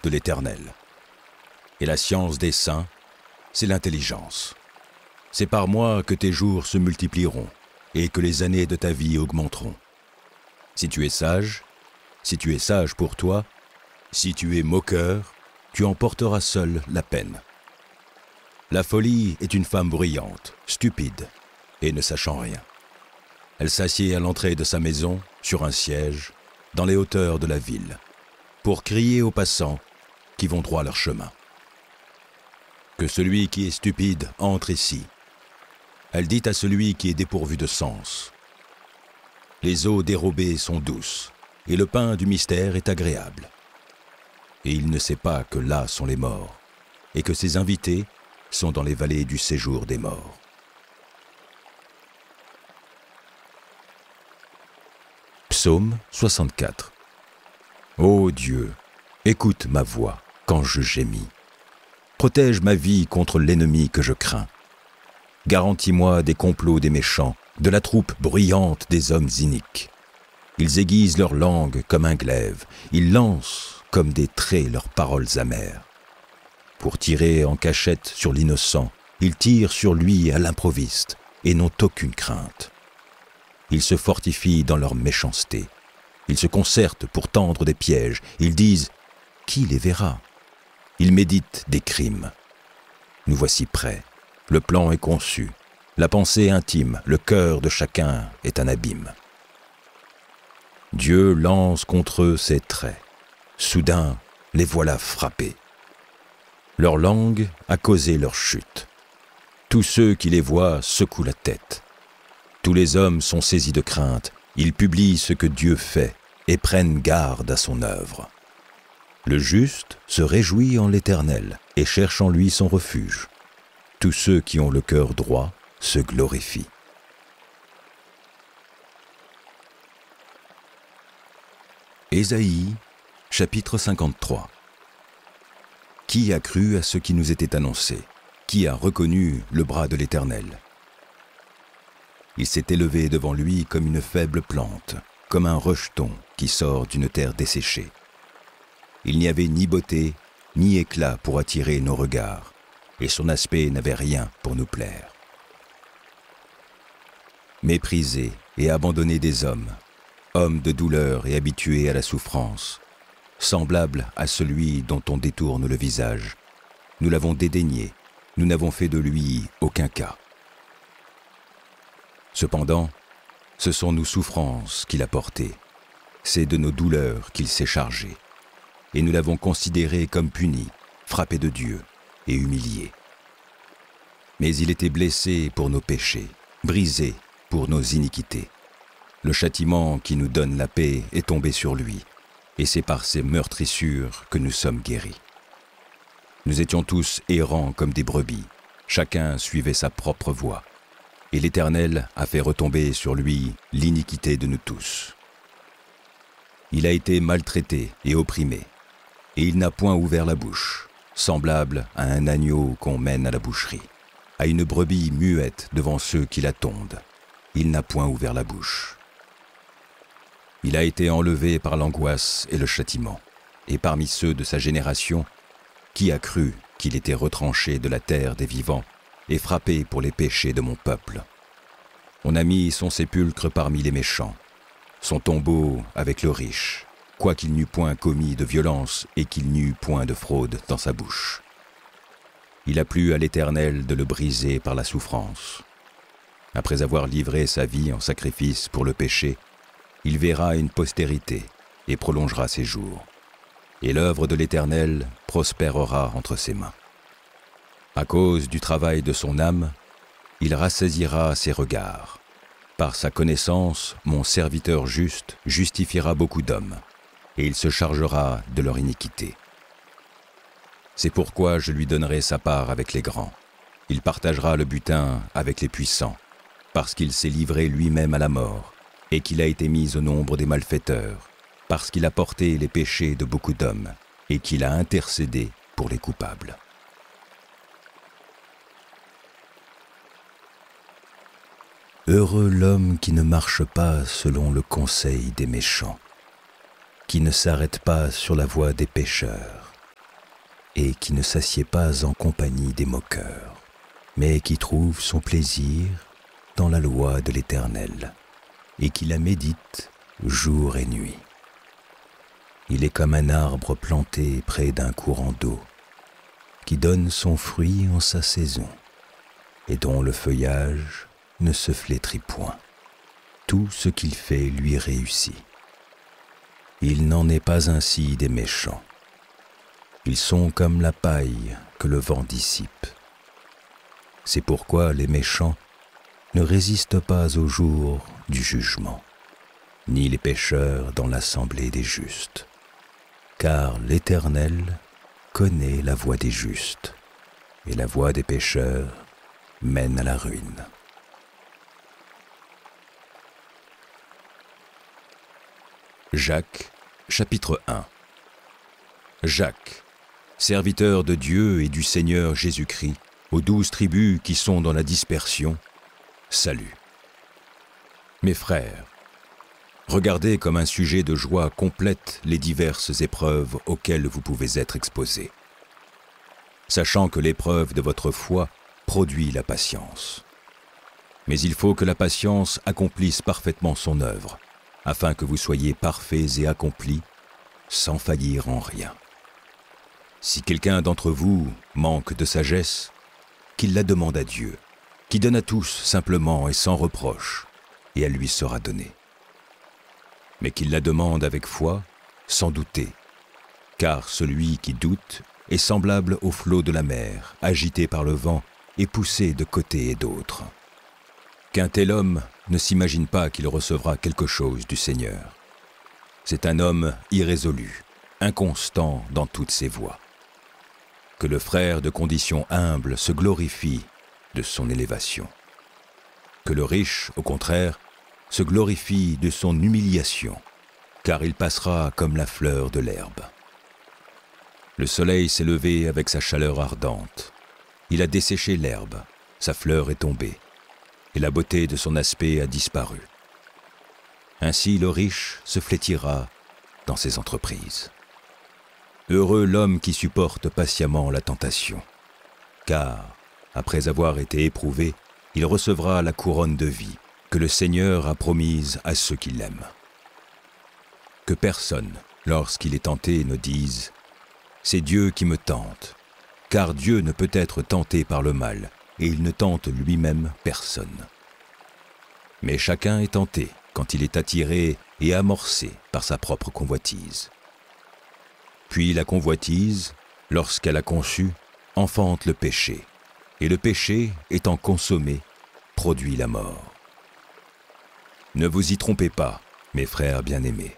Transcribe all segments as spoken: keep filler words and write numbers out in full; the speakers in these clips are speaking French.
de l'Éternel. Et la science des saints, c'est l'intelligence. C'est par moi que tes jours se multiplieront et que les années de ta vie augmenteront. Si tu es sage, si tu es sage pour toi, si tu es moqueur, tu en porteras seul la peine. La folie est une femme bruyante, stupide et ne sachant rien. Elle s'assied à l'entrée de sa maison, sur un siège, dans les hauteurs de la ville, pour crier aux passants qui vont droit leur chemin. Que celui qui est stupide entre ici. Elle dit à celui qui est dépourvu de sens. Les eaux dérobées sont douces, et le pain du mystère est agréable. Et il ne sait pas que là sont les morts, et que ses invités sont dans les vallées du séjour des morts. Psaume soixante-quatre. Ô Dieu, écoute ma voix quand je gémis. Protège ma vie contre l'ennemi que je crains. Garantis-moi des complots des méchants, de la troupe bruyante des hommes iniques. Ils aiguisent leur langue comme un glaive, ils lancent comme des traits leurs paroles amères. Pour tirer en cachette sur l'innocent, ils tirent sur lui à l'improviste et n'ont aucune crainte. Ils se fortifient dans leur méchanceté. Ils se concertent pour tendre des pièges. Ils disent « Qui les verra ?» Ils méditent des crimes. Nous voici prêts. Le plan est conçu. La pensée intime, le cœur de chacun est un abîme. Dieu lance contre eux ses traits. Soudain, les voilà frappés. Leur langue a causé leur chute. Tous ceux qui les voient secouent la tête. Tous les hommes sont saisis de crainte. Ils publient ce que Dieu fait et prennent garde à son œuvre. Le juste se réjouit en l'Éternel et cherche en lui son refuge. Tous ceux qui ont le cœur droit se glorifient. Ésaïe, chapitre cinquante-trois. Qui a cru à ce qui nous était annoncé? Qui a reconnu le bras de l'Éternel? Il s'est élevé devant lui comme une faible plante, comme un rejeton qui sort d'une terre desséchée. Il n'y avait ni beauté, ni éclat pour attirer nos regards, et son aspect n'avait rien pour nous plaire. Méprisé et abandonné des hommes, homme de douleur et habitué à la souffrance, semblable à celui dont on détourne le visage, nous l'avons dédaigné, nous n'avons fait de lui aucun cas. Cependant, ce sont nos souffrances qu'il a portées, c'est de nos douleurs qu'il s'est chargé, et nous l'avons considéré comme puni, frappé de Dieu et humilié. Mais il était blessé pour nos péchés, brisé pour nos iniquités. Le châtiment qui nous donne la paix est tombé sur lui, et c'est par ses meurtrissures que nous sommes guéris. Nous étions tous errants comme des brebis, chacun suivait sa propre voie. Et l'Éternel a fait retomber sur lui l'iniquité de nous tous. Il a été maltraité et opprimé, et il n'a point ouvert la bouche, semblable à un agneau qu'on mène à la boucherie, à une brebis muette devant ceux qui la tondent. Il n'a point ouvert la bouche. Il a été enlevé par l'angoisse et le châtiment, et parmi ceux de sa génération, qui a cru qu'il était retranché de la terre des vivants et frappé pour les péchés de mon peuple. On a mis son sépulcre parmi les méchants, son tombeau avec le riche, quoiqu'il n'eût point commis de violence et qu'il n'eût point de fraude dans sa bouche. Il a plu à l'Éternel de le briser par la souffrance. Après avoir livré sa vie en sacrifice pour le péché, il verra une postérité et prolongera ses jours. Et l'œuvre de l'Éternel prospérera entre ses mains. À cause du travail de son âme, il rassaisira ses regards. Par sa connaissance, mon serviteur juste justifiera beaucoup d'hommes, et il se chargera de leur iniquité. C'est pourquoi je lui donnerai sa part avec les grands. Il partagera le butin avec les puissants, parce qu'il s'est livré lui-même à la mort, et qu'il a été mis au nombre des malfaiteurs, parce qu'il a porté les péchés de beaucoup d'hommes, et qu'il a intercédé pour les coupables. Heureux l'homme qui ne marche pas selon le conseil des méchants, qui ne s'arrête pas sur la voie des pécheurs, et qui ne s'assied pas en compagnie des moqueurs, mais qui trouve son plaisir dans la loi de l'Éternel, et qui la médite jour et nuit. Il est comme un arbre planté près d'un courant d'eau, qui donne son fruit en sa saison, et dont le feuillage ne se flétrit point. Tout ce qu'il fait lui réussit. Il n'en est pas ainsi des méchants. Ils sont comme la paille que le vent dissipe. C'est pourquoi les méchants ne résistent pas au jour du jugement, ni les pécheurs dans l'assemblée des justes. Car l'Éternel connaît la voie des justes, et la voie des pécheurs mène à la ruine. Jacques, chapitre un. Jacques, serviteur de Dieu et du Seigneur Jésus-Christ, aux douze tribus qui sont dans la dispersion, salut. Mes frères, regardez comme un sujet de joie complète les diverses épreuves auxquelles vous pouvez être exposés, sachant que l'épreuve de votre foi produit la patience. Mais il faut que la patience accomplisse parfaitement son œuvre, afin que vous soyez parfaits et accomplis, sans faillir en rien. Si quelqu'un d'entre vous manque de sagesse, qu'il la demande à Dieu, qui donne à tous simplement et sans reproche, et elle lui sera donnée. Mais qu'il la demande avec foi, sans douter, car celui qui doute est semblable au flot de la mer, agité par le vent et poussé de côté et d'autre. Qu'un tel homme ne s'imagine pas qu'il recevra quelque chose du Seigneur. C'est un homme irrésolu, inconstant dans toutes ses voies. Que le frère de condition humble se glorifie de son élévation. Que le riche, au contraire, se glorifie de son humiliation, car il passera comme la fleur de l'herbe. Le soleil s'est levé avec sa chaleur ardente. Il a desséché l'herbe, sa fleur est tombée, et la beauté de son aspect a disparu. Ainsi le riche se flétira dans ses entreprises. Heureux l'homme qui supporte patiemment la tentation, car, après avoir été éprouvé, il recevra la couronne de vie que le Seigneur a promise à ceux qui l'aiment. Que personne, lorsqu'il est tenté, ne dise « C'est Dieu qui me tente », car Dieu ne peut être tenté par le mal, et il ne tente lui-même personne. Mais chacun est tenté quand il est attiré et amorcé par sa propre convoitise. Puis la convoitise, lorsqu'elle a conçu, enfante le péché, et le péché, étant consommé, produit la mort. Ne vous y trompez pas, mes frères bien-aimés.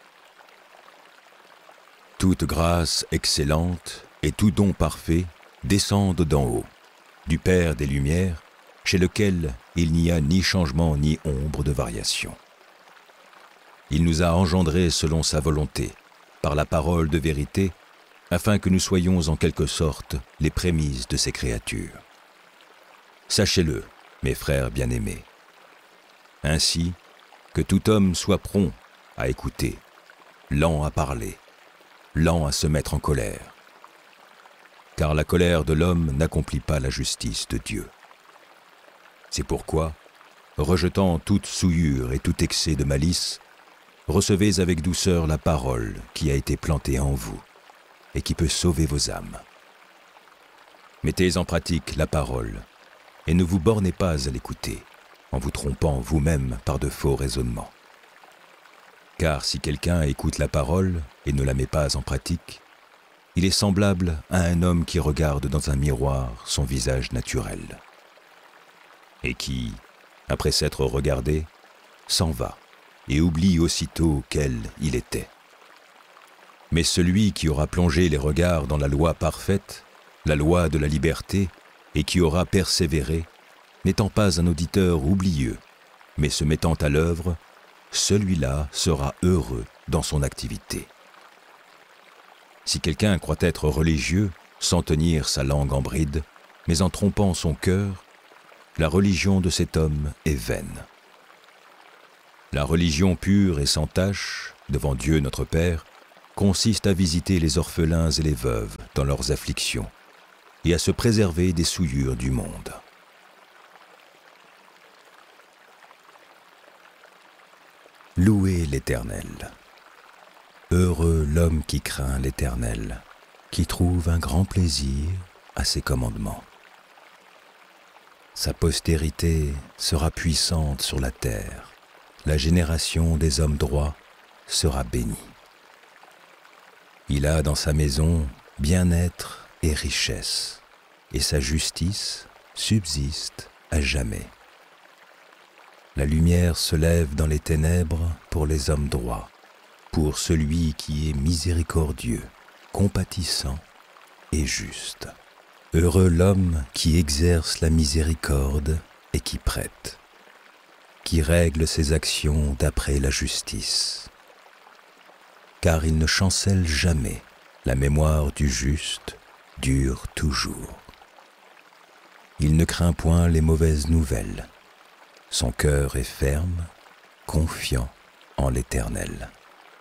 Toute grâce excellente et tout don parfait descendent d'en haut, du Père des Lumières, chez lequel il n'y a ni changement ni ombre de variation. Il nous a engendrés selon sa volonté, par la parole de vérité, afin que nous soyons en quelque sorte les prémices de ses créatures. Sachez-le, mes frères bien-aimés. Ainsi, que tout homme soit prompt à écouter, lent à parler, lent à se mettre en colère. Car la colère de l'homme n'accomplit pas la justice de Dieu. C'est pourquoi, rejetant toute souillure et tout excès de malice, recevez avec douceur la parole qui a été plantée en vous et qui peut sauver vos âmes. Mettez en pratique la parole et ne vous bornez pas à l'écouter en vous trompant vous-même par de faux raisonnements. Car si quelqu'un écoute la parole et ne la met pas en pratique, il est semblable à un homme qui regarde dans un miroir son visage naturel et qui, après s'être regardé, s'en va et oublie aussitôt quel il était. Mais celui qui aura plongé les regards dans la loi parfaite, la loi de la liberté, et qui aura persévéré, n'étant pas un auditeur oublieux, mais se mettant à l'œuvre, celui-là sera heureux dans son activité. Si quelqu'un croit être religieux, sans tenir sa langue en bride, mais en trompant son cœur, la religion de cet homme est vaine. La religion pure et sans tache, devant Dieu notre Père, consiste à visiter les orphelins et les veuves dans leurs afflictions et à se préserver des souillures du monde. Louez l'Éternel. Heureux l'homme qui craint l'Éternel, qui trouve un grand plaisir à ses commandements. Sa postérité sera puissante sur la terre, la génération des hommes droits sera bénie. Il a dans sa maison bien-être et richesse, et sa justice subsiste à jamais. La lumière se lève dans les ténèbres pour les hommes droits, pour celui qui est miséricordieux, compatissant et juste. Heureux l'homme qui exerce la miséricorde et qui prête, qui règle ses actions d'après la justice. Car il ne chancelle jamais, la mémoire du juste dure toujours. Il ne craint point les mauvaises nouvelles. Son cœur est ferme, confiant en l'Éternel.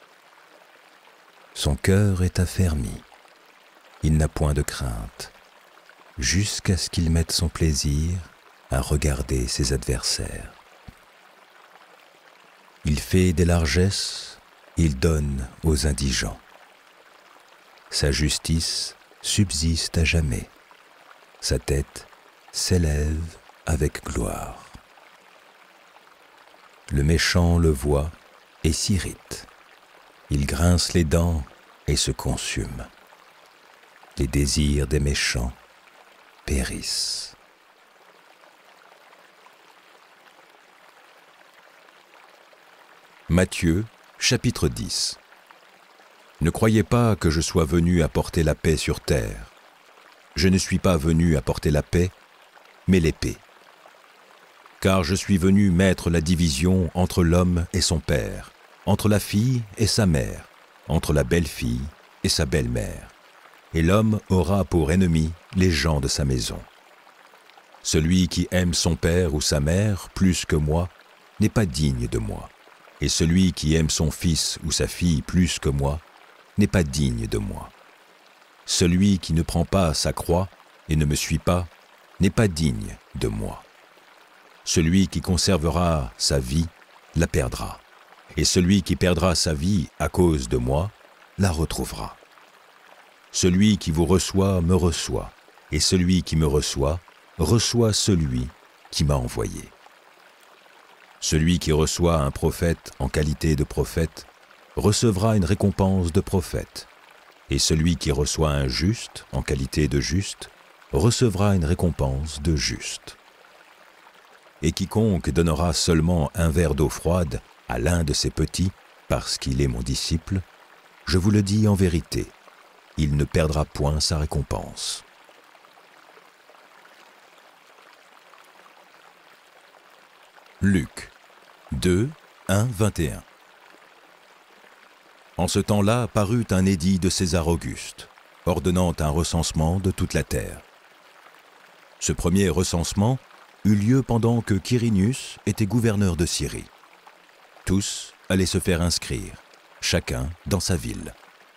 Son cœur est affermi, il n'a point de crainte, jusqu'à ce qu'il mette son plaisir à regarder ses adversaires. Il fait des largesses, il donne aux indigents. Sa justice subsiste à jamais, sa tête s'élève avec gloire. Le méchant le voit et s'irrite. Il grince les dents et se consume. Les désirs des méchants périssent. Matthieu, chapitre dix. Ne croyez pas que je sois venu apporter la paix sur terre. Je ne suis pas venu apporter la paix, mais l'épée. Car je suis venu mettre la division entre l'homme et son père, entre la fille et sa mère, entre la belle-fille et sa belle-mère. Et l'homme aura pour ennemi les gens de sa maison. Celui qui aime son père ou sa mère plus que moi n'est pas digne de moi. Et celui qui aime son fils ou sa fille plus que moi n'est pas digne de moi. Celui qui ne prend pas sa croix et ne me suit pas n'est pas digne de moi. Celui qui conservera sa vie la perdra, et celui qui perdra sa vie à cause de moi la retrouvera. Celui qui vous reçoit me reçoit, et celui qui me reçoit reçoit celui qui m'a envoyé. Celui qui reçoit un prophète en qualité de prophète recevra une récompense de prophète, et celui qui reçoit un juste en qualité de juste recevra une récompense de juste. Et quiconque donnera seulement un verre d'eau froide à l'un de ses petits, parce qu'il est mon disciple, je vous le dis en vérité, il ne perdra point sa récompense. Luc deux, un, vingt et un. En ce temps-là parut un édit de César Auguste, ordonnant un recensement de toute la terre. Ce premier recensement eut lieu pendant que Quirinius était gouverneur de Syrie. Tous allaient se faire inscrire, chacun dans sa ville.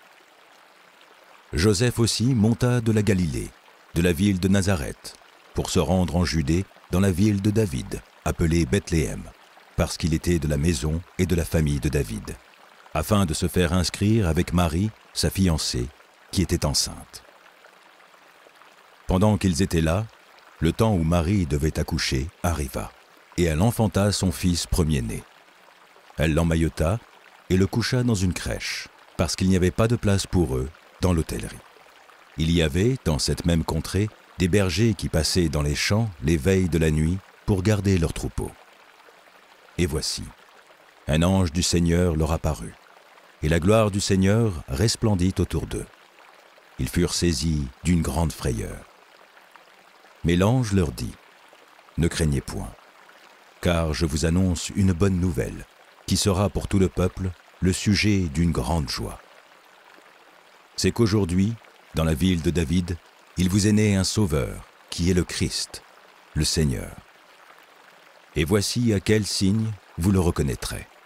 Joseph aussi monta de la Galilée, de la ville de Nazareth, pour se rendre en Judée dans la ville de David, appelée Bethléem, parce qu'il était de la maison et de la famille de David, afin de se faire inscrire avec Marie, sa fiancée, qui était enceinte. Pendant qu'ils étaient là, le temps où Marie devait accoucher arriva, et elle enfanta son fils premier-né. Elle l'emmaillota et le coucha dans une crèche, parce qu'il n'y avait pas de place pour eux dans l'hôtellerie. Il y avait, dans cette même contrée, des bergers qui passaient dans les champs les veilles de la nuit pour garder leurs troupeaux. Et voici, un ange du Seigneur leur apparut, et la gloire du Seigneur resplendit autour d'eux. Ils furent saisis d'une grande frayeur. Mais l'ange leur dit, « Ne craignez point, car je vous annonce une bonne nouvelle, qui sera pour tout le peuple le sujet d'une grande joie. C'est qu'aujourd'hui, dans la ville de David, il vous est né un Sauveur, qui est le Christ, le Seigneur. Et voici à quel signe vous le reconnaîtrez.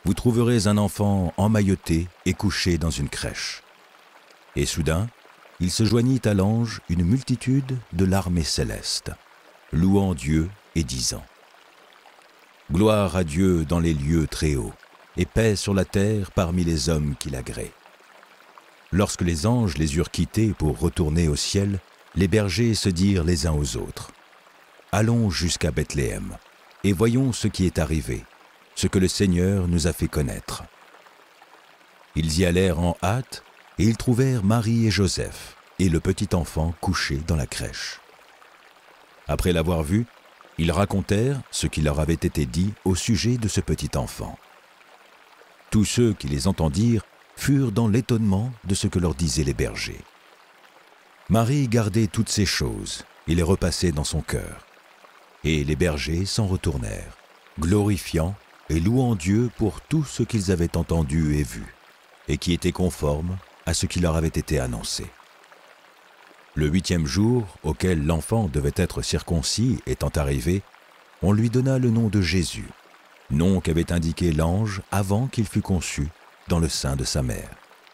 vous trouverez un enfant emmailloté et couché dans une crèche. » Et soudain, il se joignit à l'ange une multitude de l'armée céleste, louant Dieu et disant : « Gloire à Dieu dans les lieux très hauts, et paix sur la terre parmi les hommes qui l'agréent. » Lorsque les anges les eurent quittés pour retourner au ciel, les bergers se dirent les uns aux autres : « Allons jusqu'à Bethléem, et voyons ce qui est arrivé, ce que le Seigneur nous a fait connaître. » Ils y allèrent en hâte, et ils trouvèrent Marie et Joseph, et le petit enfant couché dans la crèche. Après l'avoir vu, ils racontèrent ce qui leur avait été dit au sujet de ce petit enfant. Tous ceux qui les entendirent furent dans l'étonnement de ce que leur disaient les bergers. Marie gardait toutes ces choses et les repassait dans son cœur. Et les bergers s'en retournèrent, glorifiant et louant Dieu pour tout ce qu'ils avaient entendu et vu, et qui était conforme à ce qui leur avait été annoncé. Le huitième jour, auquel l'enfant devait être circoncis étant arrivé, on lui donna le nom de Jésus, nom qu'avait indiqué l'ange avant qu'il fût conçu dans le sein de sa mère.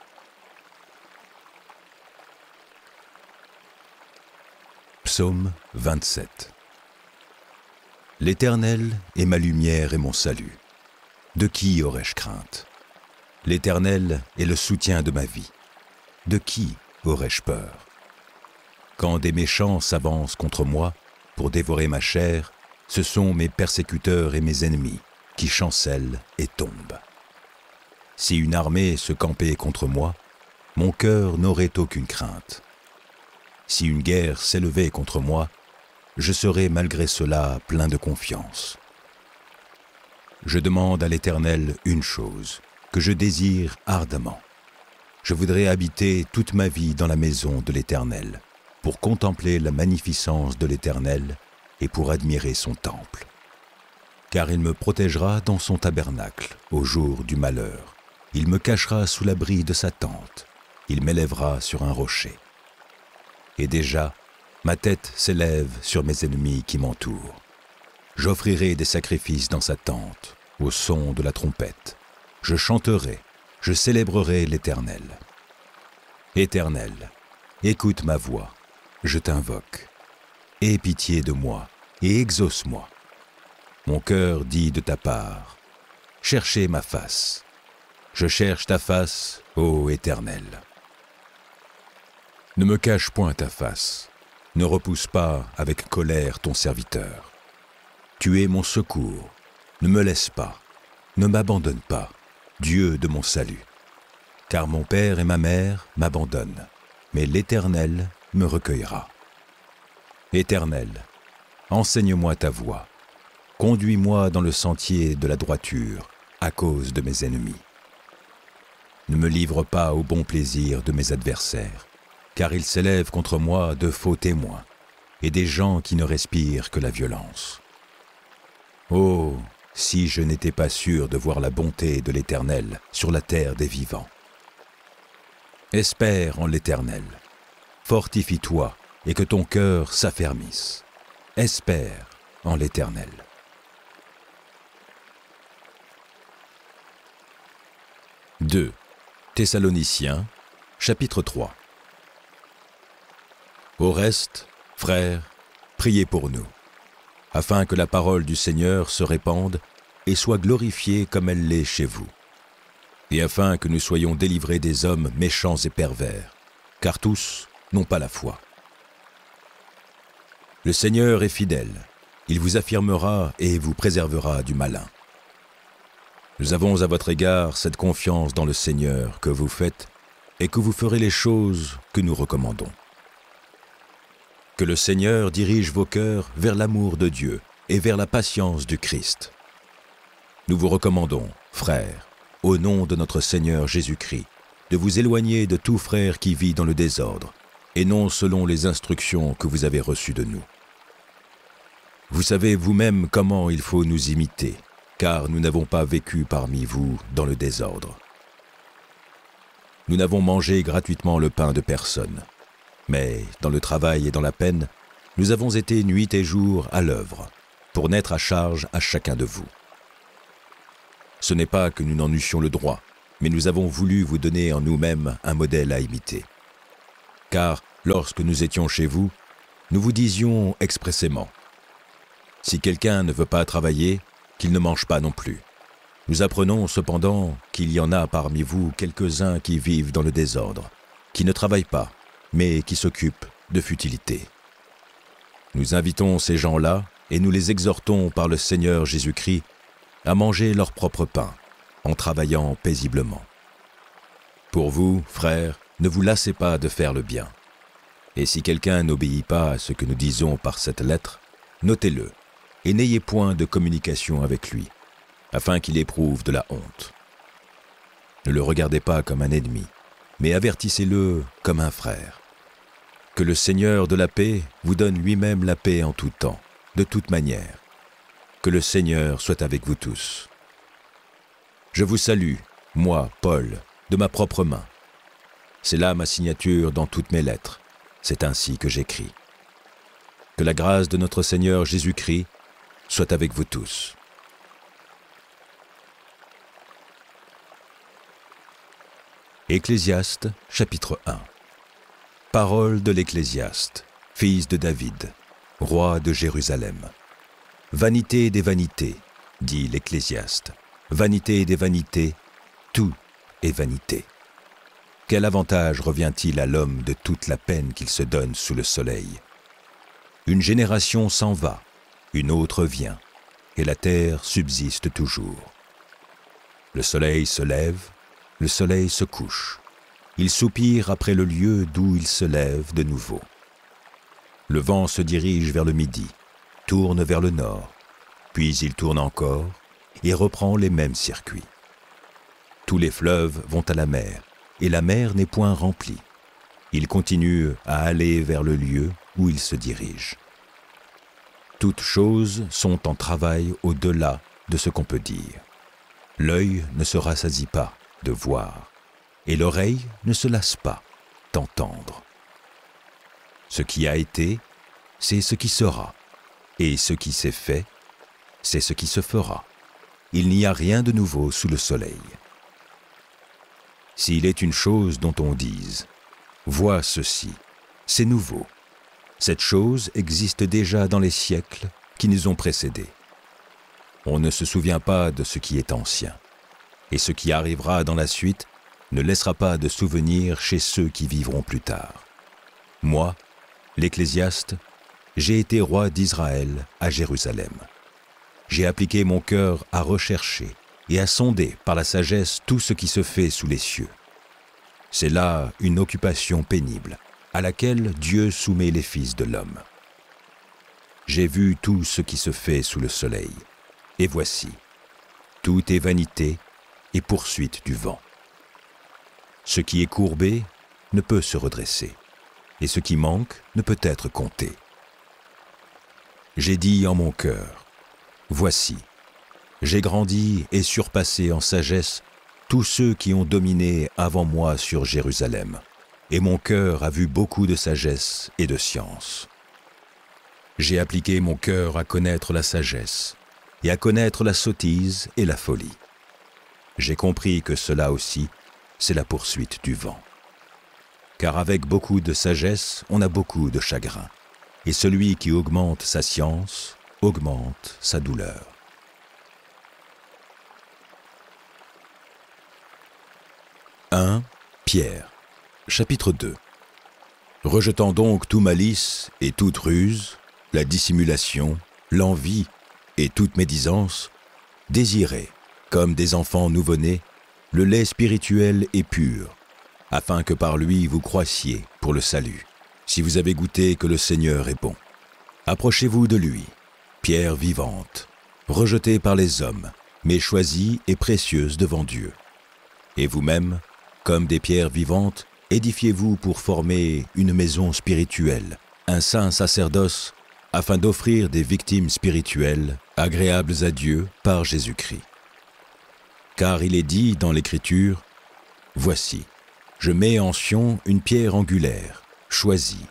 Psaume vingt-sept. L'Éternel est ma lumière et mon salut. De qui aurais-je crainte? L'Éternel est le soutien de ma vie. De qui aurais-je peur? Quand des méchants s'avancent contre moi pour dévorer ma chair, ce sont mes persécuteurs et mes ennemis qui chancellent et tombent. Si une armée se campait contre moi, mon cœur n'aurait aucune crainte. Si une guerre s'élevait contre moi, je serais malgré cela plein de confiance. Je demande à l'Éternel une chose, que je désire ardemment. Je voudrais habiter toute ma vie dans la maison de l'Éternel, pour contempler la magnificence de l'Éternel et pour admirer son temple. Car il me protégera dans son tabernacle au jour du malheur. Il me cachera sous l'abri de sa tente. Il m'élèvera sur un rocher. Et déjà, ma tête s'élève sur mes ennemis qui m'entourent. J'offrirai des sacrifices dans sa tente, au son de la trompette. Je chanterai, je célébrerai l'Éternel. Éternel, écoute ma voix, je t'invoque. Aie pitié de moi et exauce-moi. Mon cœur dit de ta part, cherchez ma face. Je cherche ta face, ô Éternel. Ne me cache point ta face, ne repousse pas avec colère ton serviteur. Tu es mon secours, ne me laisse pas, ne m'abandonne pas, Dieu de mon salut. Car mon père et ma mère m'abandonnent, mais l'Éternel me recueillera. Éternel, enseigne-moi ta voie, conduis-moi dans le sentier de la droiture à cause de mes ennemis. Ne me livre pas au bon plaisir de mes adversaires, car ils s'élèvent contre moi de faux témoins et des gens qui ne respirent que la violence. Oh, si je n'étais pas sûr de voir la bonté de l'Éternel sur la terre des vivants. Espère en l'Éternel, fortifie-toi et que ton cœur s'affermisse. Espère en l'Éternel. deux Thessaloniciens, chapitre trois. Au reste, frères, priez pour nous, afin que la parole du Seigneur se répande et soit glorifiée comme elle l'est chez vous, et afin que nous soyons délivrés des hommes méchants et pervers, car tous n'ont pas la foi. Le Seigneur est fidèle, il vous affirmera et vous préservera du malin. Nous avons à votre égard cette confiance dans le Seigneur que vous faites et que vous ferez les choses que nous recommandons. Que le Seigneur dirige vos cœurs vers l'amour de Dieu et vers la patience du Christ. Nous vous recommandons, frères, au nom de notre Seigneur Jésus-Christ, de vous éloigner de tout frère qui vit dans le désordre, et non selon les instructions que vous avez reçues de nous. Vous savez vous-même comment il faut nous imiter, car nous n'avons pas vécu parmi vous dans le désordre. Nous n'avons mangé gratuitement le pain de personne, mais dans le travail et dans la peine, nous avons été nuit et jour à l'œuvre, pour n'être à charge à chacun de vous. Ce n'est pas que nous n'en eussions le droit, mais nous avons voulu vous donner en nous-mêmes un modèle à imiter. Car, lorsque nous étions chez vous, nous vous disions expressément « Si quelqu'un ne veut pas travailler, qu'il ne mange pas non plus. » Nous apprenons cependant qu'il y en a parmi vous quelques-uns qui vivent dans le désordre, qui ne travaillent pas, mais qui s'occupent de futilités. Nous invitons ces gens-là et nous les exhortons par le Seigneur Jésus-Christ à manger leur propre pain, en travaillant paisiblement. Pour vous, frères, ne vous lassez pas de faire le bien. Et si quelqu'un n'obéit pas à ce que nous disons par cette lettre, notez-le, et n'ayez point de communication avec lui, afin qu'il éprouve de la honte. Ne le regardez pas comme un ennemi, mais avertissez-le comme un frère. Que le Seigneur de la paix vous donne lui-même la paix en tout temps, de toute manière. Que le Seigneur soit avec vous tous. Je vous salue, moi, Paul, de ma propre main. C'est là ma signature dans toutes mes lettres. C'est ainsi que j'écris. Que la grâce de notre Seigneur Jésus-Christ soit avec vous tous. Ecclésiaste, chapitre un. Parole de l'Ecclésiaste, fils de David, roi de Jérusalem. Vanité des vanités, dit l'Ecclésiaste. Vanité des vanités, tout est vanité. Quel avantage revient-il à l'homme de toute la peine qu'il se donne sous le soleil? Une génération s'en va, une autre vient, et la terre subsiste toujours. Le soleil se lève, le soleil se couche. Il soupire après le lieu d'où il se lève de nouveau. Le vent se dirige vers le midi, tourne vers le nord, puis il tourne encore et reprend les mêmes circuits. Tous les fleuves vont à la mer, et la mer n'est point remplie. Ils continuent à aller vers le lieu où ils se dirigent. Toutes choses sont en travail au-delà de ce qu'on peut dire. L'œil ne se rassasie pas de voir, et l'oreille ne se lasse pas d'entendre. Ce qui a été, c'est ce qui sera, et ce qui s'est fait, c'est ce qui se fera. Il n'y a rien de nouveau sous le soleil. S'il est une chose dont on dise « Vois ceci, c'est nouveau », cette chose existe déjà dans les siècles qui nous ont précédés. On ne se souvient pas de ce qui est ancien, et ce qui arrivera dans la suite ne laissera pas de souvenir chez ceux qui vivront plus tard. Moi, l'Ecclésiaste, j'ai été roi d'Israël à Jérusalem. J'ai appliqué mon cœur à rechercher et à sonder par la sagesse tout ce qui se fait sous les cieux. C'est là une occupation pénible, à laquelle Dieu soumet les fils de l'homme. J'ai vu tout ce qui se fait sous le soleil, et voici, tout est vanité et poursuite du vent. Ce qui est courbé ne peut se redresser, et ce qui manque ne peut être compté. J'ai dit en mon cœur, voici, j'ai grandi et surpassé en sagesse tous ceux qui ont dominé avant moi sur Jérusalem, et mon cœur a vu beaucoup de sagesse et de science. J'ai appliqué mon cœur à connaître la sagesse, et à connaître la sottise et la folie. J'ai compris que cela aussi, c'est la poursuite du vent. Car avec beaucoup de sagesse, on a beaucoup de chagrin, et celui qui augmente sa science, augmente sa douleur. un Pierre, chapitre deux. Rejetant donc tout malice et toute ruse, la dissimulation, l'envie et toute médisance, désirez, comme des enfants nouveau-nés, le lait spirituel et pur, afin que par lui vous croissiez pour le salut, si vous avez goûté que le Seigneur est bon. Approchez-vous de lui, pierre vivante, rejetée par les hommes, mais choisie et précieuse devant Dieu. Et vous-même, comme des pierres vivantes, édifiez-vous pour former une maison spirituelle, un saint sacerdoce, afin d'offrir des victimes spirituelles agréables à Dieu par Jésus-Christ. Car il est dit dans l'Écriture, « Voici, je mets en Sion une pierre angulaire, choisie,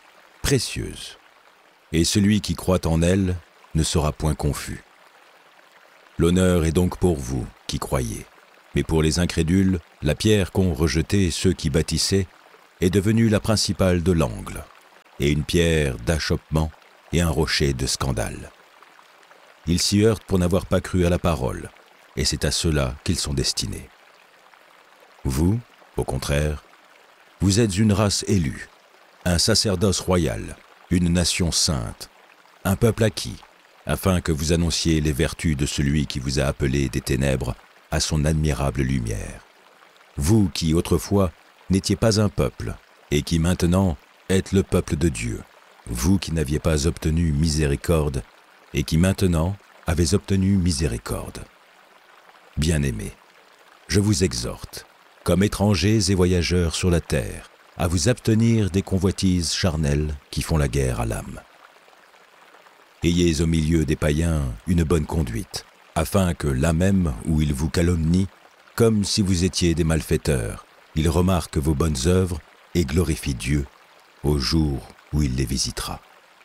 précieuse, et celui qui croit en elle ne sera point confus. » L'honneur est donc pour vous qui croyez. Mais pour les incrédules, la pierre qu'ont rejetée ceux qui bâtissaient est devenue la principale de l'angle, et une pierre d'achoppement et un rocher de scandale. Ils s'y heurtent pour n'avoir pas cru à la parole, et c'est à cela qu'ils sont destinés. Vous, au contraire, vous êtes une race élue, un sacerdoce royal, une nation sainte, un peuple acquis, afin que vous annonciez les vertus de celui qui vous a appelés des ténèbres à son admirable lumière. Vous qui, autrefois, n'étiez pas un peuple, et qui maintenant êtes le peuple de Dieu, vous qui n'aviez pas obtenu miséricorde, et qui maintenant avez obtenu miséricorde. Bien-aimés, je vous exhorte, comme étrangers et voyageurs sur la terre, à vous abstenir des convoitises charnelles qui font la guerre à l'âme. Ayez au milieu des païens une bonne conduite, afin que là même où ils vous calomnient, comme si vous étiez des malfaiteurs, ils remarquent vos bonnes œuvres et glorifient Dieu au jour où il les visitera.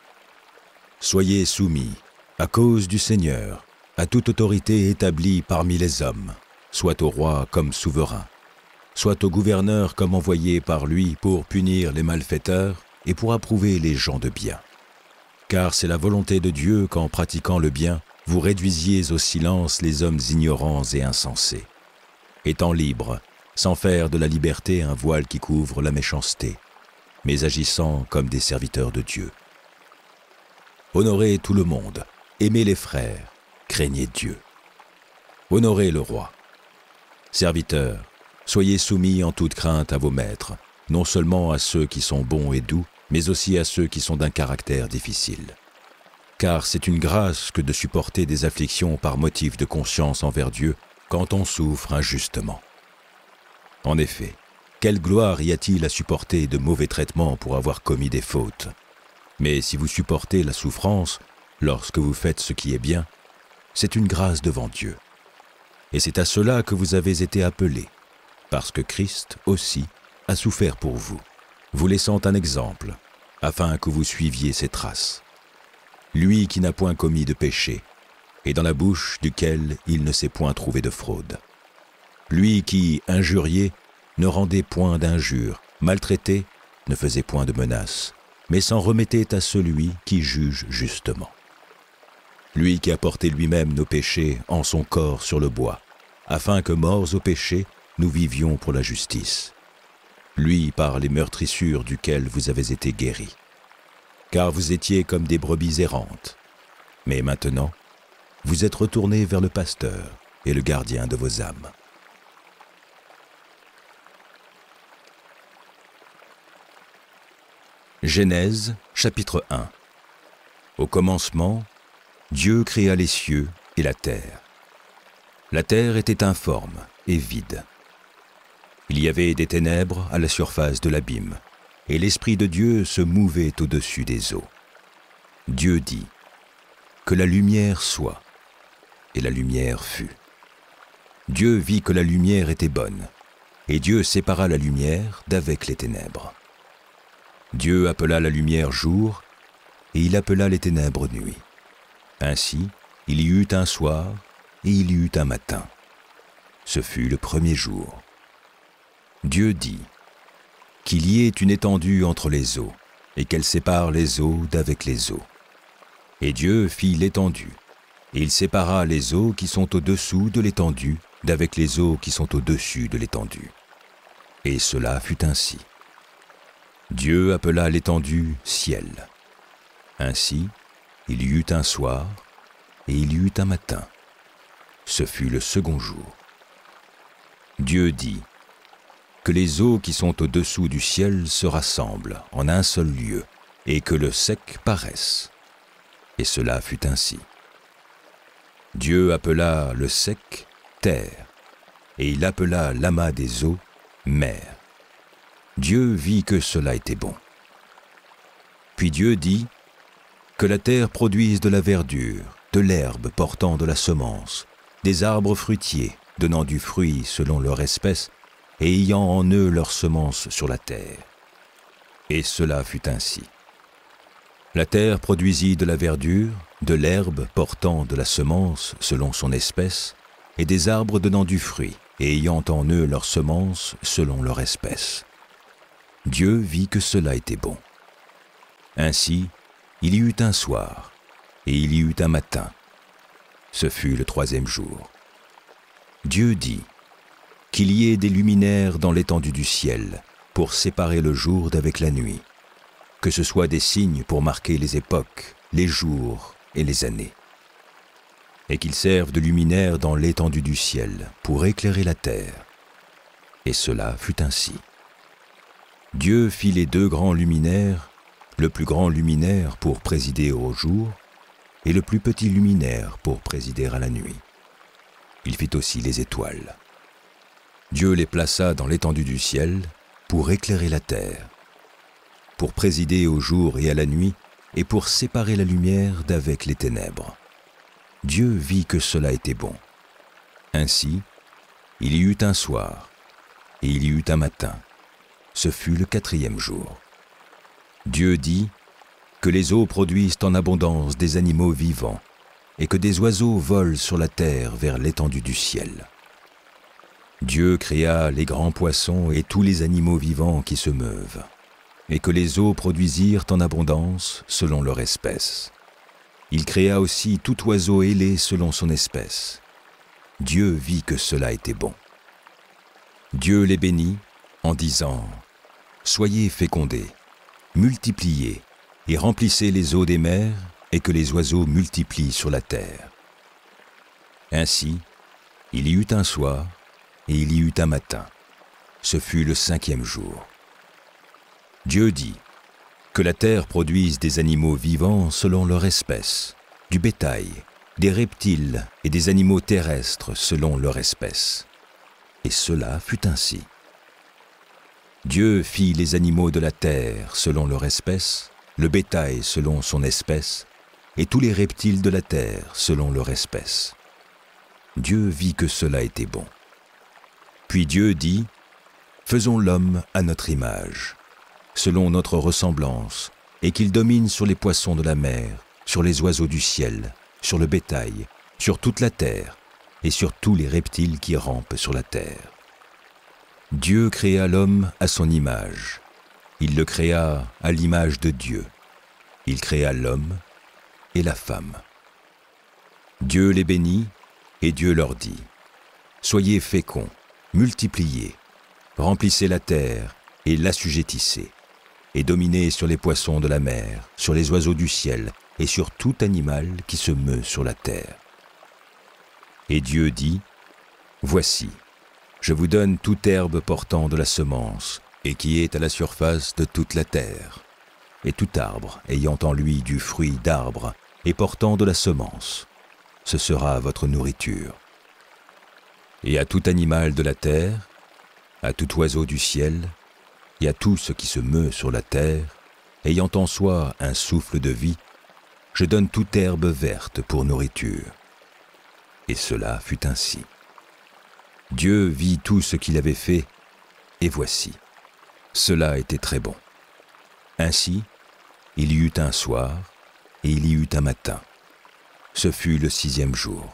Soyez soumis, à cause du Seigneur, à toute autorité établie parmi les hommes, soit au roi comme souverain, soit au gouverneur comme envoyé par lui pour punir les malfaiteurs et pour approuver les gens de bien. Car c'est la volonté de Dieu qu'en pratiquant le bien, vous réduisiez au silence les hommes ignorants et insensés, étant libres, sans faire de la liberté un voile qui couvre la méchanceté, mais agissant comme des serviteurs de Dieu. Honorez tout le monde, aimez les frères, craignez Dieu. Honorez le roi. Serviteurs, soyez soumis en toute crainte à vos maîtres, non seulement à ceux qui sont bons et doux, mais aussi à ceux qui sont d'un caractère difficile. Car c'est une grâce que de supporter des afflictions par motif de conscience envers Dieu quand on souffre injustement. En effet, quelle gloire y a-t-il à supporter de mauvais traitements pour avoir commis des fautes? Mais si vous supportez la souffrance, lorsque vous faites ce qui est bien, c'est une grâce devant Dieu. Et c'est à cela que vous avez été appelés, parce que Christ aussi a souffert pour vous, vous laissant un exemple, afin que vous suiviez ses traces. Lui qui n'a point commis de péché, et dans la bouche duquel il ne s'est point trouvé de fraude. Lui qui, injurié, ne rendait point d'injures, maltraité, ne faisait point de menaces, mais s'en remettait à celui qui juge justement. Lui qui a porté lui-même nos péchés en son corps sur le bois, afin que, morts au péché, nous vivions pour la justice. Lui par les meurtrissures duquel vous avez été guéris. Car vous étiez comme des brebis errantes. Mais maintenant, vous êtes retournés vers le pasteur et le gardien de vos âmes. Genèse, chapitre un. Au commencement, Dieu créa les cieux et la terre. La terre était informe et vide. Il y avait des ténèbres à la surface de l'abîme, et l'Esprit de Dieu se mouvait au-dessus des eaux. Dieu dit, « Que la lumière soit », et la lumière fut. Dieu vit que la lumière était bonne, et Dieu sépara la lumière d'avec les ténèbres. Dieu appela la lumière jour, et il appela les ténèbres nuit. Ainsi, il y eut un soir, et il y eut un matin. Ce fut le premier jour. Dieu dit, qu'il y ait une étendue entre les eaux, et qu'elle sépare les eaux d'avec les eaux. Et Dieu fit l'étendue, et il sépara les eaux qui sont au-dessous de l'étendue d'avec les eaux qui sont au-dessus de l'étendue. Et cela fut ainsi. Dieu appela l'étendue ciel. Ainsi, il y eut un soir, et il y eut un matin. Ce fut le second jour. Dieu dit, que les eaux qui sont au-dessous du ciel se rassemblent en un seul lieu, et que le sec paraisse. Et cela fut ainsi. Dieu appela le sec terre, et il appela l'amas des eaux mer. Dieu vit que cela était bon. Puis Dieu dit, que la terre produise de la verdure, de l'herbe portant de la semence, des arbres fruitiers donnant du fruit selon leur espèce, et ayant en eux leur semence sur la terre. Et cela fut ainsi. La terre produisit de la verdure, de l'herbe portant de la semence selon son espèce, et des arbres donnant du fruit, et ayant en eux leur semence selon leur espèce. Dieu vit que cela était bon. Ainsi, il y eut un soir, et il y eut un matin. Ce fut le troisième jour. Dieu dit, qu'il y ait des luminaires dans l'étendue du ciel, pour séparer le jour d'avec la nuit, que ce soit des signes pour marquer les époques, les jours et les années, et qu'ils servent de luminaires dans l'étendue du ciel, pour éclairer la terre. Et cela fut ainsi. Dieu fit les deux grands luminaires, le plus grand luminaire pour présider au jour, et le plus petit luminaire pour présider à la nuit. Il fit aussi les étoiles. Dieu les plaça dans l'étendue du ciel pour éclairer la terre, pour présider au jour et à la nuit, et pour séparer la lumière d'avec les ténèbres. Dieu vit que cela était bon. Ainsi, il y eut un soir, et il y eut un matin. Ce fut le quatrième jour. Dieu dit, que les eaux produisent en abondance des animaux vivants, et que des oiseaux volent sur la terre vers l'étendue du ciel. Dieu créa les grands poissons et tous les animaux vivants qui se meuvent, et que les eaux produisirent en abondance selon leur espèce. Il créa aussi tout oiseau ailé selon son espèce. Dieu vit que cela était bon. Dieu les bénit en disant, « Soyez fécondés, multipliez, et remplissez les eaux des mers, et que les oiseaux multiplient sur la terre. » Ainsi, il y eut un soir, et il y eut un matin. Ce fut le cinquième jour. Dieu dit, que la terre produise des animaux vivants selon leur espèce, du bétail, des reptiles et des animaux terrestres selon leur espèce. Et cela fut ainsi. Dieu fit les animaux de la terre selon leur espèce, le bétail selon son espèce, et tous les reptiles de la terre selon leur espèce. Dieu vit que cela était bon. Puis Dieu dit, « Faisons l'homme à notre image, selon notre ressemblance, et qu'il domine sur les poissons de la mer, sur les oiseaux du ciel, sur le bétail, sur toute la terre, et sur tous les reptiles qui rampent sur la terre. » Dieu créa l'homme à son image. Il le créa à l'image de Dieu. Il créa l'homme et la femme. Dieu les bénit, et Dieu leur dit, « Soyez féconds, multipliez, remplissez la terre et l'assujettissez, et dominez sur les poissons de la mer, sur les oiseaux du ciel, et sur tout animal qui se meut sur la terre. » Et Dieu dit, « Voici, je vous donne toute herbe portant de la semence, et qui est à la surface de toute la terre, et tout arbre ayant en lui du fruit d'arbre et portant de la semence. Ce sera votre nourriture. Et à tout animal de la terre, à tout oiseau du ciel, et à tout ce qui se meut sur la terre, ayant en soi un souffle de vie, je donne toute herbe verte pour nourriture. » Et cela fut ainsi. Dieu vit tout ce qu'il avait fait, et voici, cela était très bon. Ainsi, il y eut un soir, et il y eut un matin. Ce fut le sixième jour.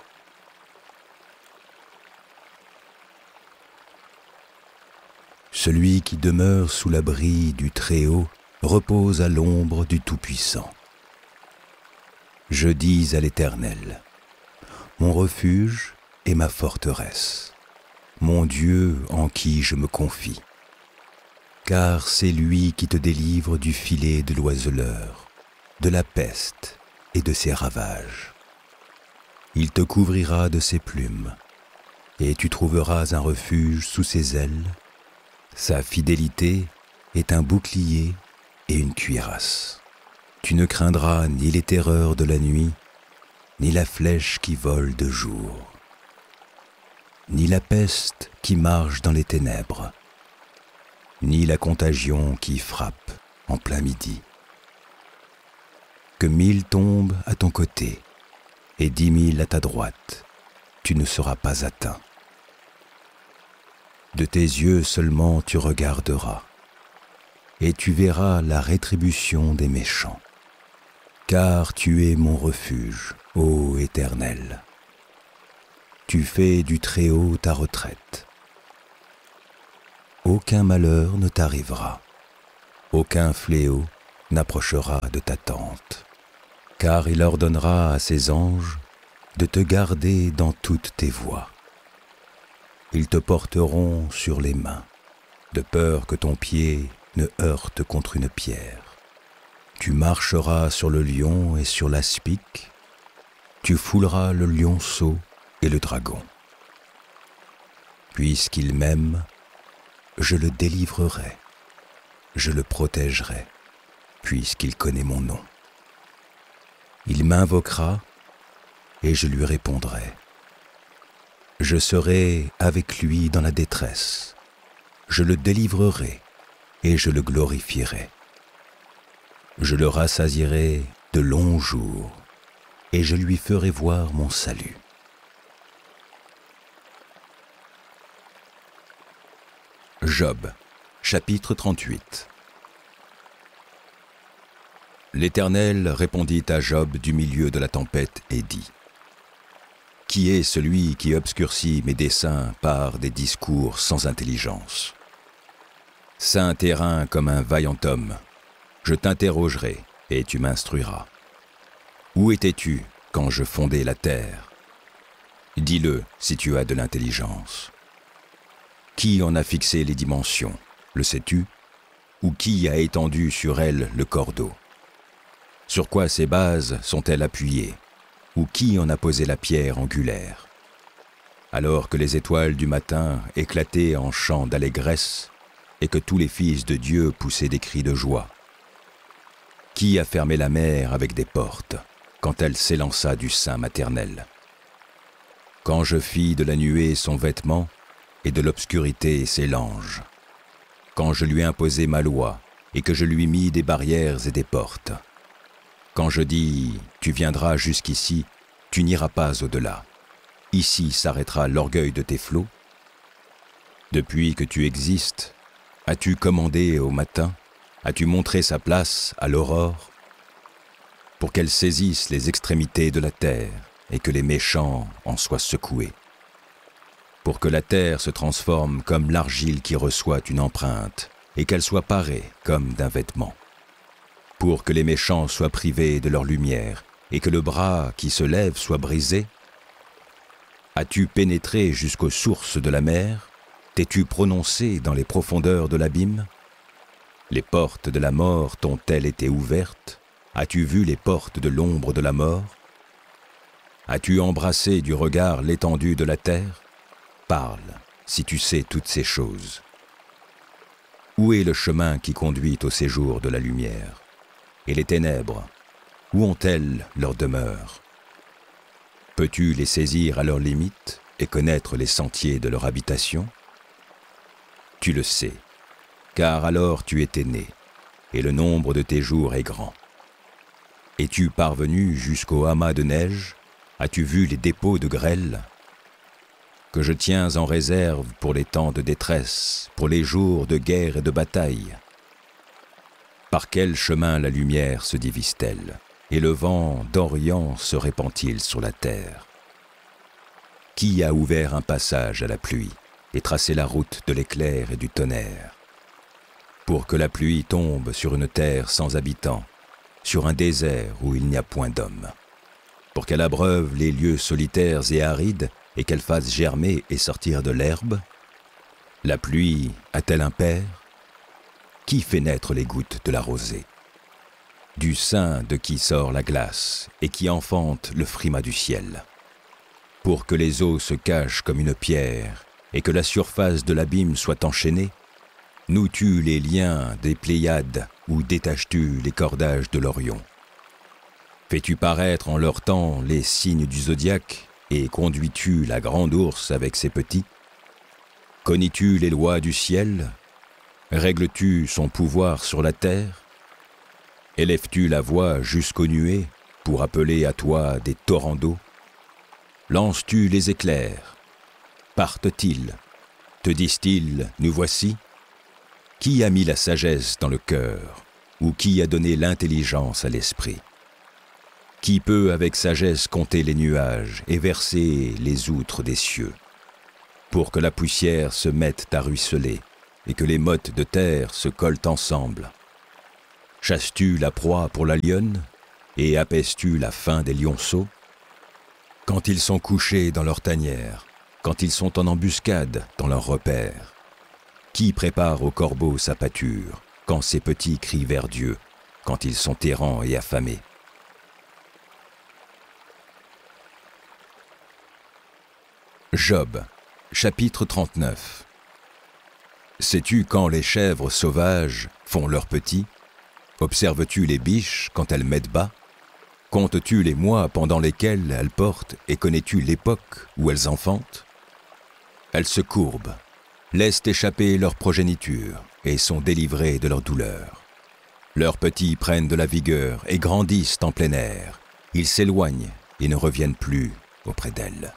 Celui qui demeure sous l'abri du Très-Haut repose à l'ombre du Tout-Puissant. Je dis à l'Éternel, mon refuge et ma forteresse, mon Dieu en qui je me confie. Car c'est lui qui te délivre du filet de l'oiseleur, de la peste et de ses ravages. Il te couvrira de ses plumes, et tu trouveras un refuge sous ses ailes. Sa fidélité est un bouclier et une cuirasse. Tu ne craindras ni les terreurs de la nuit, ni la flèche qui vole de jour, ni la peste qui marche dans les ténèbres, ni la contagion qui frappe en plein midi. Que mille tombent à ton côté et dix mille à ta droite, tu ne seras pas atteint. De tes yeux seulement tu regarderas, et tu verras la rétribution des méchants. Car tu es mon refuge, ô Éternel. Tu fais du Très-Haut ta retraite. Aucun malheur ne t'arrivera, aucun fléau n'approchera de ta tente, car il ordonnera à ses anges de te garder dans toutes tes voies. Ils te porteront sur les mains, de peur que ton pied ne heurte contre une pierre. Tu marcheras sur le lion et sur l'aspic, tu fouleras le lionceau et le dragon. Puisqu'il m'aime, je le délivrerai, je le protégerai, puisqu'il connaît mon nom. Il m'invoquera et je lui répondrai. Je serai avec lui dans la détresse, je le délivrerai et je le glorifierai. Je le rassasierai de longs jours et je lui ferai voir mon salut. Job, chapitre trente-huit. L'Éternel répondit à Job du milieu de la tempête et dit : Qui est celui qui obscurcit mes desseins par des discours sans intelligence ? Saint terrain comme un vaillant homme, je t'interrogerai et tu m'instruiras. Où étais-tu quand je fondais la terre ? Dis-le si tu as de l'intelligence. Qui en a fixé les dimensions, le sais-tu ? Ou qui a étendu sur elle le cordeau ? Sur quoi ces bases sont-elles appuyées ? Ou qui en a posé la pierre angulaire ? Alors que les étoiles du matin éclataient en chants d'allégresse et que tous les fils de Dieu poussaient des cris de joie. Qui a fermé la mer avec des portes quand elle s'élança du sein maternel ? Quand je fis de la nuée son vêtement et de l'obscurité ses langes, quand je lui imposai ma loi et que je lui mis des barrières et des portes, quand je dis « Tu viendras jusqu'ici, tu n'iras pas au-delà. Ici s'arrêtera l'orgueil de tes flots. » Depuis que tu existes, as-tu commandé au matin ? As-tu montré sa place à l'aurore ? Pour qu'elle saisisse les extrémités de la terre et que les méchants en soient secoués. Pour que la terre se transforme comme l'argile qui reçoit une empreinte et qu'elle soit parée comme d'un vêtement. Pour que les méchants soient privés de leur lumière et que le bras qui se lève soit brisé. As-tu pénétré jusqu'aux sources de la mer ? T'es-tu prononcé dans les profondeurs de l'abîme ? Les portes de la mort t'ont-elles été ouvertes ? As-tu vu les portes de l'ombre de la mort ? As-tu embrassé du regard l'étendue de la terre ? Parle, si tu sais toutes ces choses. Où est le chemin qui conduit au séjour de la lumière ? Et les ténèbres, où ont-elles leur demeure ? Peux-tu les saisir à leurs limites et connaître les sentiers de leur habitation ? Tu le sais, car alors tu étais né, et le nombre de tes jours est grand. Es-tu parvenu jusqu'au amas de neige ? As-tu vu les dépôts de grêle ? Que je tiens en réserve pour les temps de détresse, pour les jours de guerre et de bataille. Par quel chemin la lumière se divise-t-elle, et le vent d'Orient se répand-il sur la terre ? Qui a ouvert un passage à la pluie et tracé la route de l'éclair et du tonnerre ? Pour que la pluie tombe sur une terre sans habitants, sur un désert où il n'y a point d'homme. Pour qu'elle abreuve les lieux solitaires et arides et qu'elle fasse germer et sortir de l'herbe ? La pluie a-t-elle un père ? Qui fait naître les gouttes de la rosée ? Du sein de qui sort la glace et qui enfante le frimas du ciel ? Pour que les eaux se cachent comme une pierre et que la surface de l'abîme soit enchaînée ? Noues-tu les liens des Pléiades ou détaches-tu les cordages de l'Orion ? Fais-tu paraître en leur temps les signes du zodiaque et conduis-tu la grande ourse avec ses petits ? Connais-tu les lois du ciel ? Règles-tu son pouvoir sur la terre ? Élèves-tu la voix jusqu'aux nuées pour appeler à toi des torrents d'eau ? Lances-tu les éclairs ? Partent-ils ? Te disent-ils « nous voici » ? Qui a mis la sagesse dans le cœur ou qui a donné l'intelligence à l'esprit ? Qui peut avec sagesse compter les nuages et verser les outres des cieux, pour que la poussière se mette à ruisseler et que les mottes de terre se collent ensemble? Chasses-tu la proie pour la lionne et apaises-tu la faim des lionceaux? Quand ils sont couchés dans leur tanière, quand ils sont en embuscade dans leur repère, qui prépare au corbeau sa pâture, quand ses petits crient vers Dieu, quand ils sont errants et affamés? Job, chapitre trente-neuf. Sais-tu quand les chèvres sauvages font leurs petits? Observes-tu les biches quand elles mettent bas? Comptes-tu les mois pendant lesquels elles portent et connais-tu l'époque où elles enfantent? Elles se courbent, laissent échapper leur progéniture et sont délivrées de leur douleur. Leurs petits prennent de la vigueur et grandissent en plein air. Ils s'éloignent et ne reviennent plus auprès d'elles.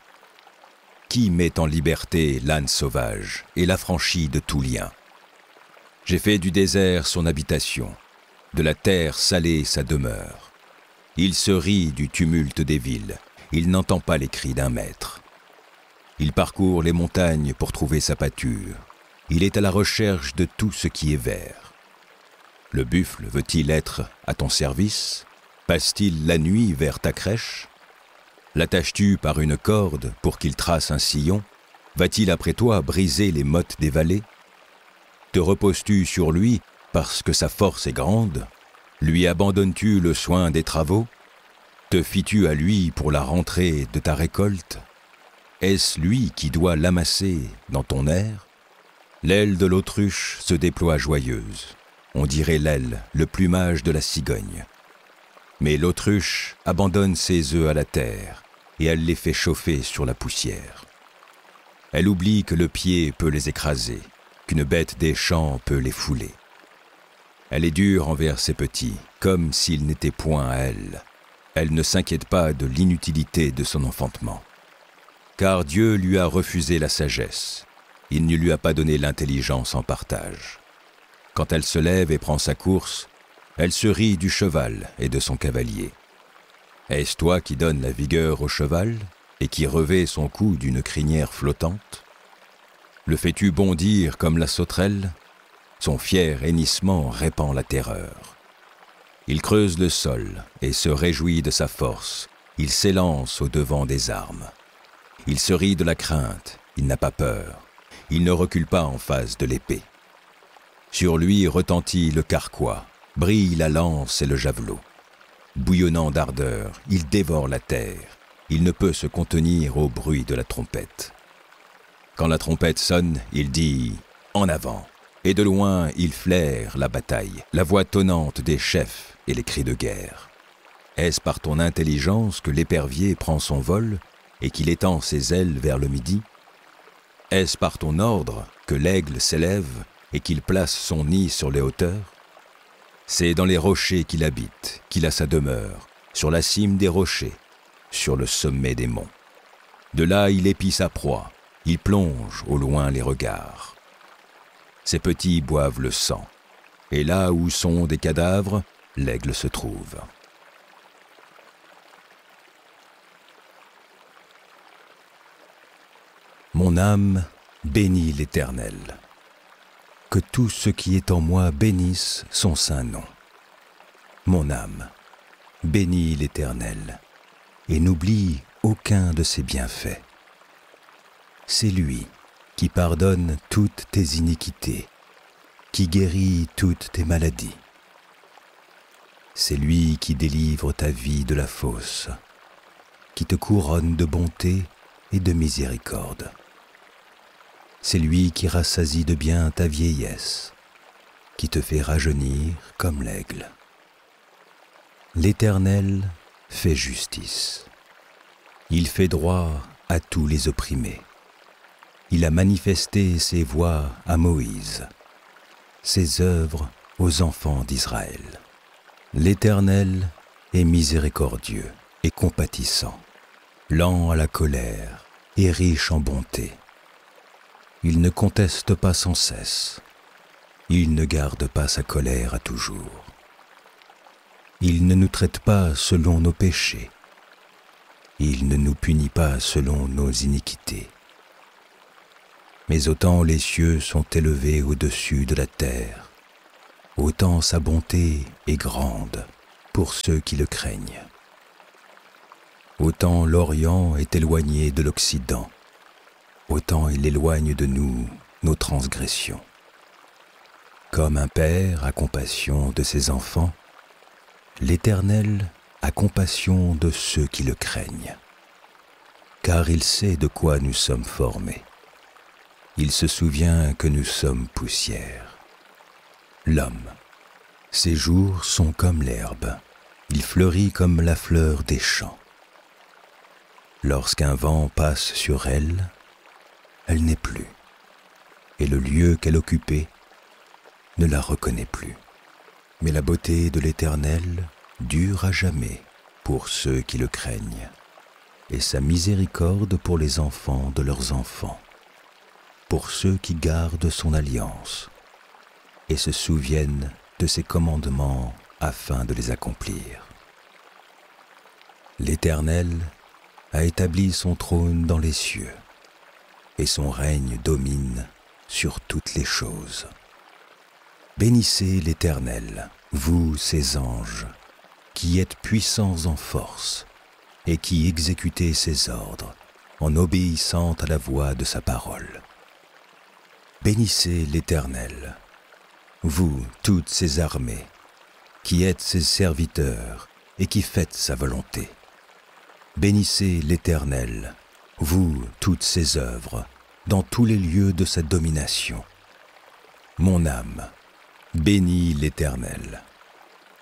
Qui met en liberté l'âne sauvage et l'affranchit de tout lien? J'ai fait du désert son habitation, de la terre salée sa demeure. Il se rit du tumulte des villes, il n'entend pas les cris d'un maître. Il parcourt les montagnes pour trouver sa pâture, il est à la recherche de tout ce qui est vert. Le buffle veut-il être à ton service? Passe-t-il la nuit vers ta crèche? L'attaches-tu par une corde pour qu'il trace un sillon? Va-t-il après toi briser les mottes des vallées? Te reposes-tu sur lui parce que sa force est grande? Lui abandonnes-tu le soin des travaux? Te fies-tu à lui pour la rentrée de ta récolte? Est-ce lui qui doit l'amasser dans ton air? L'aile de l'autruche se déploie joyeuse. On dirait l'aile, le plumage de la cigogne. Mais l'autruche abandonne ses œufs à la terre et elle les fait chauffer sur la poussière. Elle oublie que le pied peut les écraser, qu'une bête des champs peut les fouler. Elle est dure envers ses petits, comme s'ils n'étaient point à elle. Elle ne s'inquiète pas de l'inutilité de son enfantement. Car Dieu lui a refusé la sagesse. Il ne lui a pas donné l'intelligence en partage. Quand elle se lève et prend sa course, elle se rit du cheval et de son cavalier. Est-ce toi qui donnes la vigueur au cheval et qui revêt son cou d'une crinière flottante? Le fais-tu bondir comme la sauterelle? Son fier hennissement répand la terreur. Il creuse le sol et se réjouit de sa force. Il s'élance au-devant des armes. Il se rit de la crainte, il n'a pas peur. Il ne recule pas en face de l'épée. Sur lui retentit le carquois, brille la lance et le javelot. Bouillonnant d'ardeur, il dévore la terre. Il ne peut se contenir au bruit de la trompette. Quand la trompette sonne, il dit « En avant !» Et de loin, il flaire la bataille, la voix tonnante des chefs et les cris de guerre. Est-ce par ton intelligence que l'épervier prend son vol et qu'il étend ses ailes vers le midi? Est-ce par ton ordre que l'aigle s'élève et qu'il place son nid sur les hauteurs? C'est dans les rochers qu'il habite, qu'il a sa demeure, sur la cime des rochers, sur le sommet des monts. De là, il épie sa proie, il plonge au loin les regards. Ses petits boivent le sang, et là où sont des cadavres, l'aigle se trouve. Mon âme bénit l'Éternel. Que tout ce qui est en moi bénisse son saint nom. Mon âme, bénis l'Éternel, et n'oublie aucun de ses bienfaits. C'est lui qui pardonne toutes tes iniquités, qui guérit toutes tes maladies. C'est lui qui délivre ta vie de la fosse, qui te couronne de bonté et de miséricorde. C'est lui qui rassasie de bien ta vieillesse, qui te fait rajeunir comme l'aigle. L'Éternel fait justice. Il fait droit à tous les opprimés. Il a manifesté ses voies à Moïse, ses œuvres aux enfants d'Israël. L'Éternel est miséricordieux et compatissant, lent à la colère et riche en bonté. Il ne conteste pas sans cesse. Il ne garde pas sa colère à toujours. Il ne nous traite pas selon nos péchés. Il ne nous punit pas selon nos iniquités. Mais autant les cieux sont élevés au-dessus de la terre, autant sa bonté est grande pour ceux qui le craignent. Autant l'Orient est éloigné de l'Occident, autant il éloigne de nous nos transgressions. Comme un père a compassion de ses enfants, l'Éternel a compassion de ceux qui le craignent, car il sait de quoi nous sommes formés. Il se souvient que nous sommes poussière. L'homme, ses jours sont comme l'herbe, il fleurit comme la fleur des champs. Lorsqu'un vent passe sur elle, elle n'est plus, et le lieu qu'elle occupait ne la reconnaît plus. Mais la beauté de l'Éternel dure à jamais pour ceux qui le craignent, et sa miséricorde pour les enfants de leurs enfants, pour ceux qui gardent son alliance et se souviennent de ses commandements afin de les accomplir. L'Éternel a établi son trône dans les cieux, et son règne domine sur toutes les choses. Bénissez l'Éternel, vous ses anges, qui êtes puissants en force, et qui exécutez ses ordres, en obéissant à la voix de sa parole. Bénissez l'Éternel, vous toutes ses armées, qui êtes ses serviteurs, et qui faites sa volonté. Bénissez l'Éternel, vous toutes ses œuvres, dans tous les lieux de sa domination. Mon âme, bénis l'Éternel.